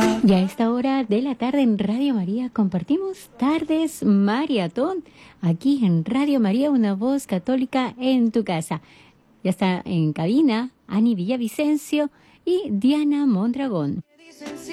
Y a esta hora de la tarde en Radio María compartimos Tardes Maratón. Aquí en Radio María, una voz católica en tu casa. Ya está en cabina Ani Villavicencio y Diana Mondragón.